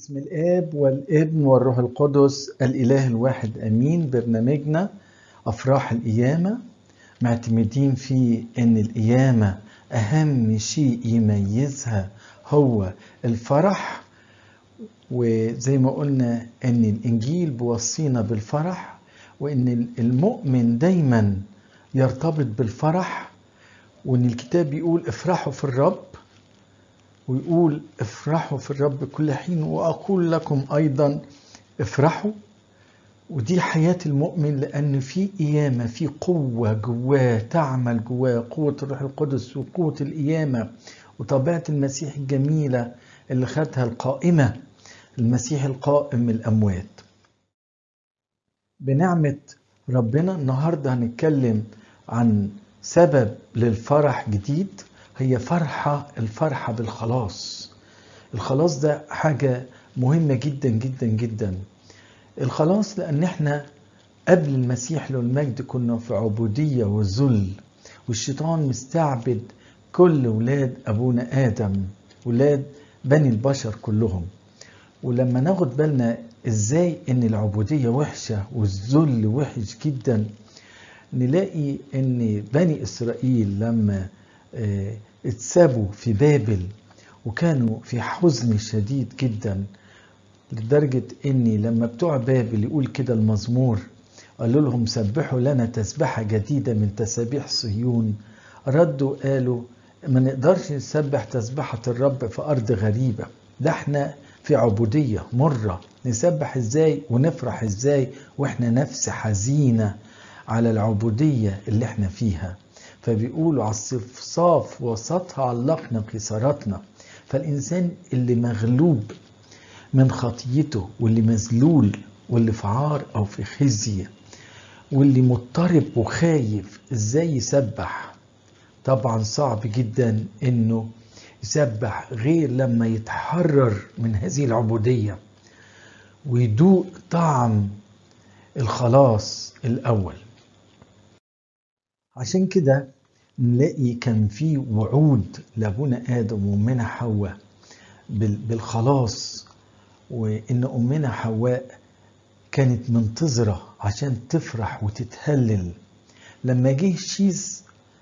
باسم الآب والابن والروح القدس الإله الواحد أمين. برنامجنا أفراح القيامة معتمدين فيه إن القيامة أهم شيء يميزها هو الفرح، وزي ما قلنا إن الإنجيل بيوصينا بالفرح، وإن المؤمن دايما يرتبط بالفرح، وإن الكتاب بيقول افرحوا في الرب، ويقول افرحوا في الرب كل حين وأقول لكم أيضا افرحوا. ودي حياة المؤمن، لأن في قيامة، في قوة جواه تعمل جواه، قوة الروح القدس وقوة القيامة وطبيعة المسيح الجميلة اللي خدها القائمة، المسيح القائم من الأموات. بنعمة ربنا النهاردة هنتكلم عن سبب للفرح جديد، هي الفرحة بالخلاص. الخلاص ده حاجة مهمة جدا جدا جدا. الخلاص لأن احنا قبل المسيح له المجد كنا في عبودية وذل، والشيطان مستعبد كل ولاد أبونا آدم، ولاد بني البشر كلهم. ولما ناخد بالنا ازاي ان العبودية وحشة والذل وحش جدا، نلاقي ان بني إسرائيل لما اتسابوا في بابل وكانوا في حزن شديد جدا، لدرجة اني لما بتوع بابل يقول كده المزمور، قالوا لهم سبحوا لنا تسبحة جديدة من تسابيح صهيون، ردوا قالوا ما نقدرش نسبح تسبحة الرب في أرض غريبة، ده احنا في عبودية مرة، نسبح ازاي ونفرح ازاي واحنا نفس حزينة على العبودية اللي احنا فيها. فبيقولوا على الصفصاف وسطها علقنا قيصراتنا. فالإنسان اللي مغلوب من خطيته، واللي مذلول، واللي في عار أو في خزي، واللي مضطرب وخايف، ازاي يسبح؟ طبعا صعب جدا انه يسبح غير لما يتحرر من هذه العبودية ويدوق طعم الخلاص الأول. عشان كده نلاقي كان في وعود لأبونا آدم وأمنا حواء بالخلاص، وإن أمنا حواء كانت منتظرة عشان تفرح وتتهلل. لما جه شيز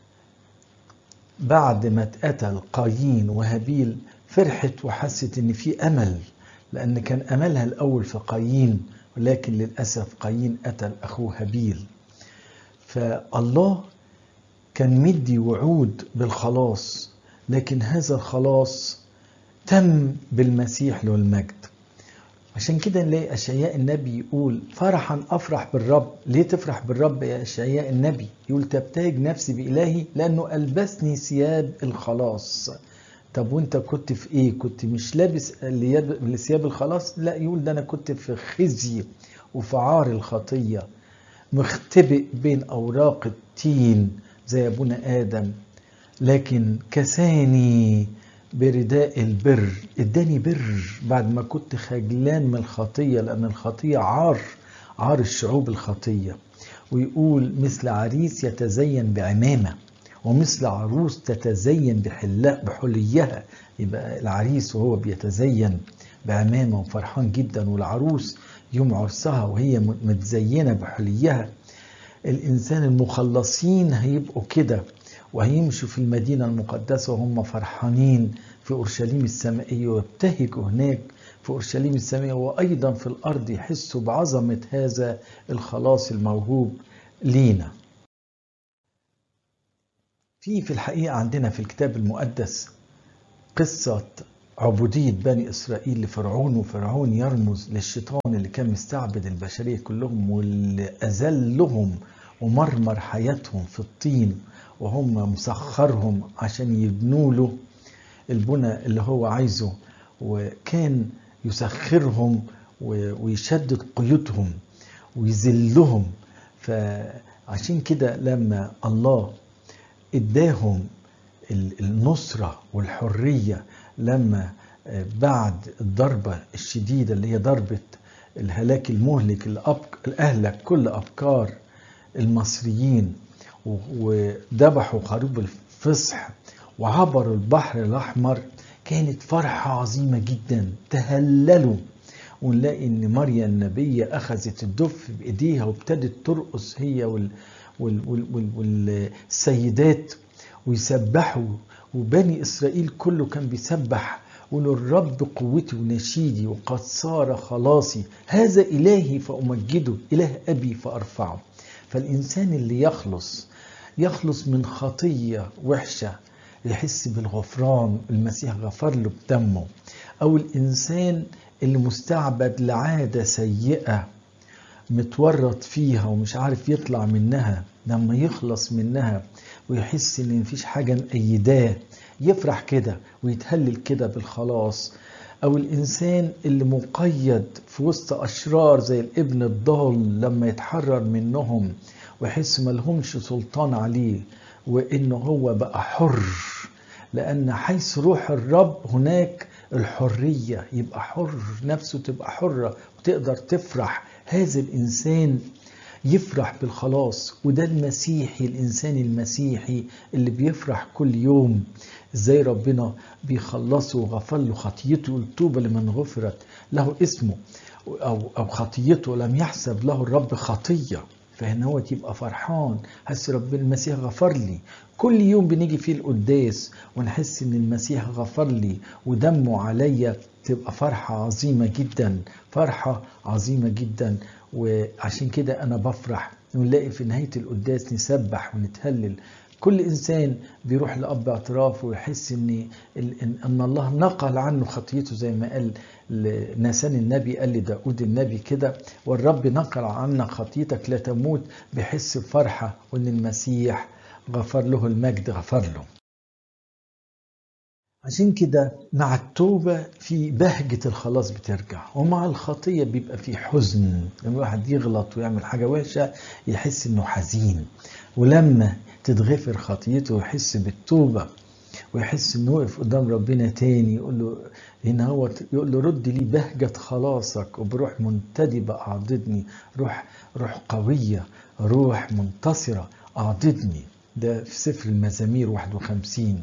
بعد ما اتقتل قايين وهابيل، فرحت وحست ان في امل، لان كان املها الاول في قايين، ولكن للاسف قايين قتل اخوه هابيل. فالله كان مدي وعود بالخلاص، لكن هذا الخلاص تم بالمسيح له المجد. عشان كده نلاقي أشعياء النبي يقول فرحا أفرح بالرب. ليه تفرح بالرب يا أشعياء النبي؟ يقول تبتهج نفسي بإلهي لأنه ألبسني ثياب الخلاص. طب وانت كنت في ايه؟ كنت مش لابس ثياب الخلاص؟ لا، يقول ده أنا كنت في خزي وفي عار الخطية، مختبئ بين أوراق التين زي أبونا آدم، لكن كساني برداء البر، اداني بر بعد ما كنت خجلان من الخطية، لأن الخطية عار الشعوب الخطية. ويقول مثل عريس يتزين بعمامة، ومثل عروس تتزين بحليها. يبقى العريس وهو بيتزين بعمامة وفرحان جدا، والعروس يوم عرسها وهي متزينة بحليها. الإنسان المخلصين هيبقوا كده، وهيمشوا في المدينة المقدسة وهم فرحانين في أورشليم السمائية، ويبتهجوا هناك في أورشليم السمائية، وأيضا في الأرض يحسوا بعظمة هذا الخلاص الموهوب لينا. في الحقيقة عندنا في الكتاب المقدس قصة عبودية بني إسرائيل لفرعون، وفرعون يرمز للشيطان اللي كان مستعبد البشرية كلهم، واللي أذلهم ومرمر حياتهم في الطين، وهم مسخرهم عشان يبنوا له البنى اللي هو عايزه، وكان يسخرهم ويشدد قيودهم ويذلهم. فعشان كده لما الله اداهم النصرة والحرية، لما بعد الضربة الشديدة اللي هي ضربة الهلاك المهلك اللي أهلك كل أبكار المصريين، وذبحوا خروف الفصح وعبروا البحر الأحمر، كانت فرحة عظيمة جدا، تهللوا ونلاقي ان مريم النبية اخذت الدف بايديها وابتدت ترقص هي والسيدات ويسبحوا، وبني اسرائيل كله كان بيسبح قولوا الرب قوتي ونشيدي وقد صار خلاصي، هذا إلهي فأمجده، إله أبي فأرفعه. فالإنسان اللي يخلص من خطية وحشة يحس بالغفران، المسيح غفر له بدمه. أو الإنسان اللي مستعبد لعادة سيئة متورط فيها ومش عارف يطلع منها، لما يخلص منها ويحس ان مفيش حاجة مأيداه يفرح كده ويتهلل كده بالخلاص. او الانسان اللي مقيد في وسط اشرار زي الابن الضال لما يتحرر منهم ويحس ملهمش سلطان عليه وانه هو بقى حر، لان حيث روح الرب هناك الحرية، يبقى حر، نفسه تبقى حرة وتقدر تفرح. هذا الإنسان يفرح بالخلاص، وده المسيحي، الإنسان المسيحي اللي بيفرح كل يوم ازاي ربنا بيخلصه وغفر له خطيته. طوبى لمن غفرت له اسمه أو خطيته لم يحسب له الرب خطية، فهنا هو تبقى فرحان حس ربنا المسيح غفر لي. كل يوم بنيجي فيه القداس ونحس ان المسيح غفر لي ودمه عليا، تبقى فرحة عظيمة جدا، فرحة عظيمة جدا. وعشان كده انا بفرح ونلاقي في نهاية القداس نسبح ونتهلل. كل انسان بيروح لأب اعترافه ويحس ان الله نقل عنه خطيته، زي ما قال ناسان النبي، قال لداود النبي كده، والرب نقل عنك خطيتك لا تموت، بيحس بفرحة وان المسيح غفر له، المجد غفر له. عشان كده مع التوبة في بهجة الخلاص بترجع، ومع الخطية بيبقى في حزن. لما الواحد يغلط ويعمل حاجة وحشة يحس انه حزين، ولما تتغفر خطيته يحس بالتوبة ويحس انه وقف قدام ربنا تاني، يقول له هنا هو، يقول له رد لي بهجة خلاصك وبروح منتدبة اعضدني، روح قوية، روح منتصرة اعضدني. ده في سفر المزامير 51.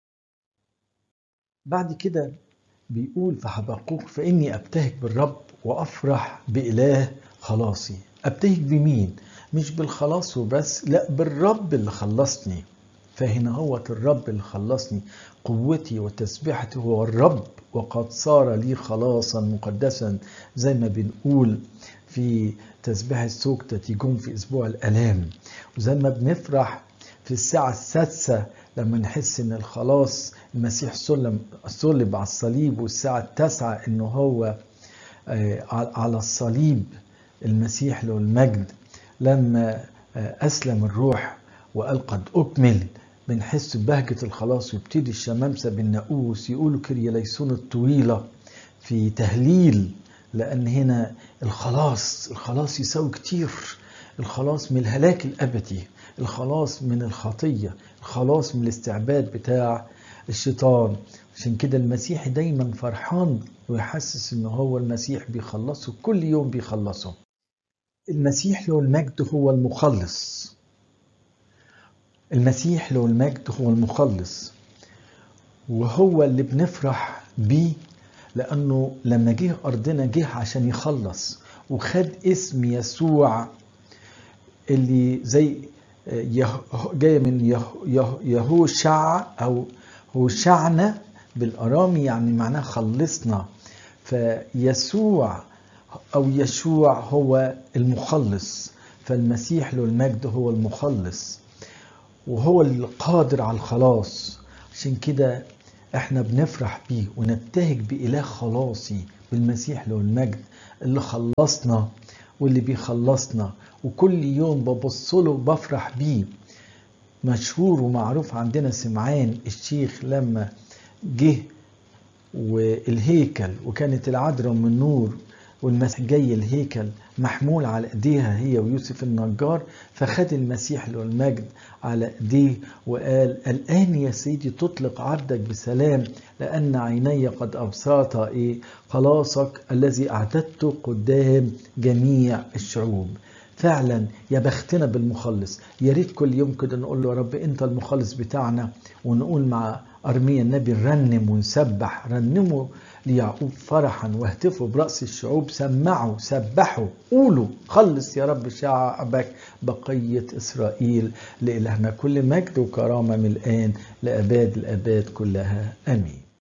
بعد كده بيقول في حبقوق فإني أبتهج بالرب وأفرح بإله خلاصي. أبتهج بمين؟ مش بالخلاص وبس، لا، بالرب اللي خلصني. فهنا هو الرب اللي خلصني، قوتي وتسبيحتي هو الرب وقد صار لي خلاصا مقدسا، زي ما بنقول في تسبيح السوكتة تيجون في أسبوع الألام. وزي ما بنفرح في الساعة السادسة لما نحس ان الخلاص المسيح صلب على الصليب، والساعة التاسعة انه هو على الصليب المسيح له المجد لما أسلم الروح وقال قد أكمل، بنحس ببهجة الخلاص. ويبتدي الشمامسة بالناقوس يقولوا كرياليسون الطويلة في تهليل، لأن هنا الخلاص يساوي كتير. الخلاص من الهلاك الأبدي، الخلاص من الخطية، الخلاص من الاستعباد بتاع الشيطان. عشان كده المسيح دايما فرحان ويحسس انه هو المسيح بيخلصه، كل يوم بيخلصه. المسيح له المجد هو المخلص، المسيح له المجد هو المخلص، وهو اللي بنفرح بيه، لأنه لما جه أرضنا جه عشان يخلص، وخد اسم يسوع اللي زي جاي من يهوشع أو هوشعنا بالأرامي، يعني معناه خلصنا. فيسوع أو يشوع هو المخلص، فالمسيح له المجد هو المخلص وهو القادر على الخلاص. عشان كده احنا بنفرح بيه ونبتهج بإله خلاصي، بالمسيح له المجد اللي خلصنا واللي بيخلصنا، وكل يوم ببصله بفرح بيه. مشهور ومعروف عندنا سمعان الشيخ لما جه والهيكل وكانت العذراء من نور والمسيح جاي الهيكل محمول على ايديها هي ويوسف النجار، فخد المسيح له المجد على ايديه وقال الآن يا سيدي تطلق عبدك بسلام، لأن عيني قد أبصرتا خلاصك الذي أعددته قدام جميع الشعوب. فعلا يا بختنا بالمخلص. يا ريت كل يوم كده نقول له يا رب انت المخلص بتاعنا، ونقول مع أرميا النبي نرنم ونسبح، رنموا ليعقوب فرحا، واهتفوا برأس الشعوب، سمعوا سبحوا قولوا خلص يا رب شعبك بقية إسرائيل. لإلهنا كل مجد وكرامة من الآن لأباد الآباد كلها، آمين.